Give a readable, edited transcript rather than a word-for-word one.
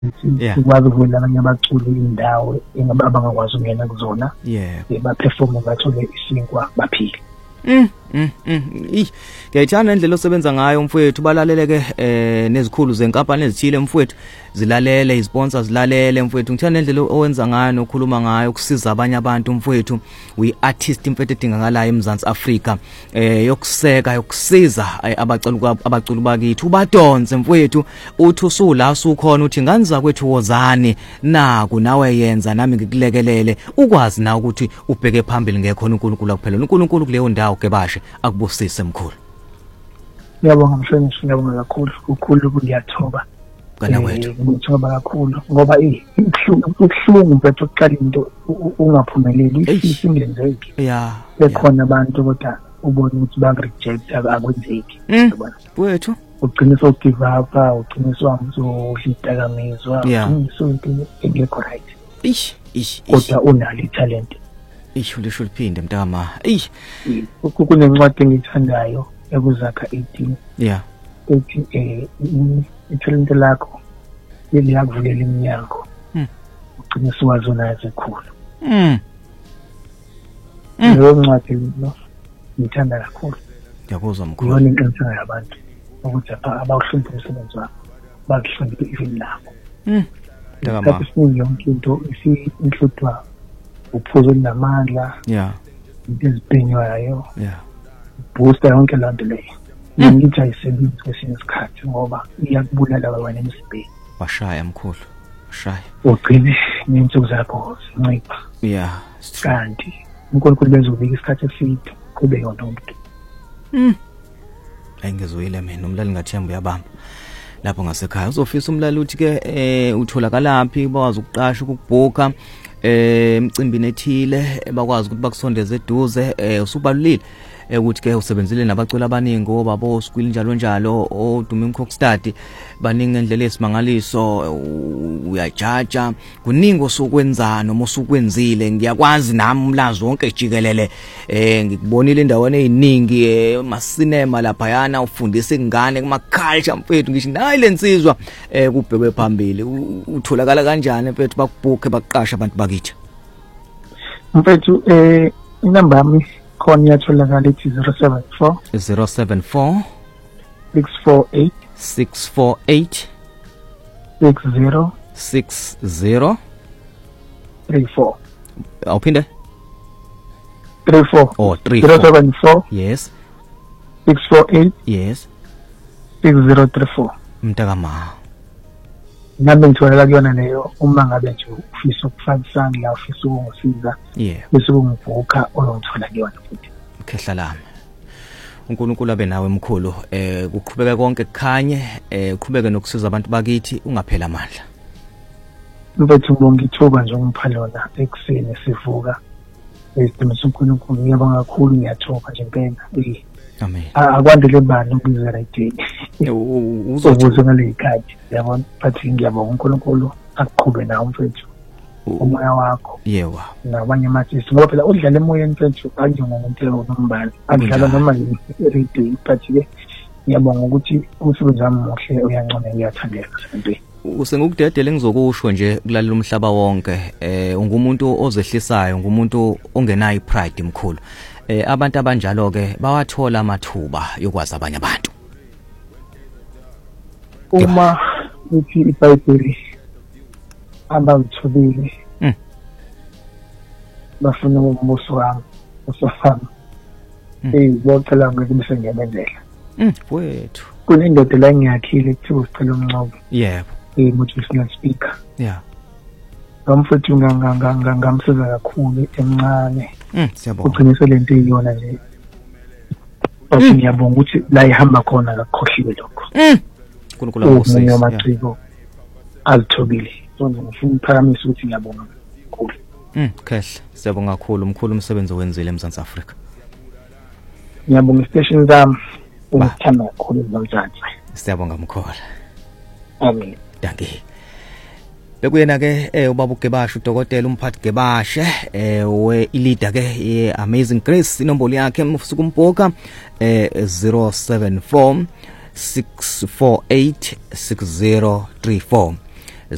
sikwazi ukuvela abanye abaculi indawo abangakwazi ukungena kuzona baperforme bathole isinkwa baphile. Ngiyayithanda indlela osebenza ngayo mfowethu, balaleleke nezikhulu zenkampani ezithile mfowethu, zilalele isponsors zilalele mfowethu. Ngithanda indlela owenza ngayo nokhuluma ngayo ukusiza abanye abantu mfowethu. We artist mfowethu edingakalayo eMzansi Afrika, yokuseka yokusiza abaculi bakithi, ubadonse mfowethu. Uthi usula usukhona uthi ngani zakwethu wozani naku nawe yenza nami ngikulekelele ukwazi na ukuthi ubheke phambili ngekhona uNkulunkulu kuphela. uNkulunkulu kuleyo ndawo Gebashe akubusise mkhulu. Ngiyabonga mshweni, ngiyabonga kakhulu ukukhulu ngiyathoba kana wethu ngithoba kakhulu ngoba ubuhlungu mfethu ukuqala into ungaphumeleli isingenzeki bekhona abantu kodwa ubona ukuthi bakureject akwenzeki yabona wethu ugcina give up ugcina uhlitakamizwa ugcina into engekho right kodwa unalo italent lisho liphinde mntama kunencwadi engithandayo ekuzakha 18 ethi italent lakho liyakuvulela iminyango ugcina uwazona ezikhulu leyo ncwadi lo ngithanda kakhulu. Ngiyakuzwa mkhulu. Ngiyona inkinga yabantu ukuthi abawuhloniphe umsebenzi wabo bakuhloniphe even labo. Lapho siningi yonke into inhlutwa uphuzo olunamandla into ezibhenywayo booster yonke loo nto leyo ngithi ayisebenzi kwesinye isikhathi ngoba iyakubulala wena emzimbeni. Washaya mkhulu washaya ugcine ney'nsuku zakho zincipha kanti uNkulunkulu bezobika isikhathi eside kube yona umuntu. Ayingezwile mina umlali ngathemba uyabamba lapho ngasekhaya. Uzofisa umlali uthi ke utholakalaphi bakwazi ukuqasha ukubhuka emcimbini ethile bakwazi ukuthi bakusondeze eduze usubalulile ukuthi ke usebenzile nabaculi abaningi obabo skwili njalo njalo oDumi Kokstad baningi endlela esimangaliso uyajaja kuningi osukwenza noma osukwenzile. Ngiyakwazi nami umlazi wonke jikelele ngikubonile endaweni eziningi masinema lapha yana ufundisa ingane kuma culture mfethu ngisho nayi lensizwa kubhekwe phambili utholakala kanjani mfethu bakubhuke baqasha abantu bakithi mfethu inamba yami khona iyatholakala ethi 074 648 60 34 awuphinde 34 074 yes 648 yes 6034 mntakama nami ngithola kuyona leyo uma ngabe nje ufisa ukufaka isandla ufisa ukungisiza bese ungibhuka oyongithola kuyona futhi khehla lami. uNkulunkulu abe nawe mkhulu kuqhubeka konke kukhanye uqhubeke nokusiza abantu bakithi ungaphela amandla mfethu ngongithuba nje ungipha lona ekuseni sivuka esidumisa uNkulunkulu. Ngiyabonga kakhulu ngiyathoba nje impela amen akwandele bani ukuze right uzobuza ngale khadi yabona but ngiyabonga uNkulunkulu akuqhube nawe mfethu umoya wakho nabanye amathisi ngoba phela udlala emoyeni mfethu anjengomuntu onombali adlala noma i-radio but ke ngiyabonga ukuthi umsebenzi wami muhle uyancane ngiyathandeka into usengukudedele ngizokusho nje kulalela umhlaba wonke ungumuntu ozehlisayo ngumuntu ongenayo ipride mkhulu. Abantu abanjalo ke bawathola amathuba yokwazi abanye abantu. Uma uthi iBhayibheli abangithobile bafuna umbuso wami usafana bocela ngeke ngiyabenzela wethu kunendoda la ngiyakhile kuthiwa usicela umncobo motivational speaker nomfethu ngamsiza kakhulu emncane siyabonga uqinise lento iyona nje bese ngiyabonga ukuthi la ihamba khona akukhohliwe lokho uNkulunkulu akubusise amaciko azithobile so ngifuna ukuphakamisa ukuthi ngiyabonga kakhulu khehla siyabonga kakhulu umkhulu umsebenzi owenzile eMzansi Afrika. Ngiyabonga istation zami ukuthanda kakhulu eMzansi. Siyabonga mkhulu. Amen. Danke. Bekuyena ke ubaba uGebashe udokotela umphathi Gebashe we leader ke ye Amazing Grace inombolo yakhe mfusuka umbhoka 074 648 6034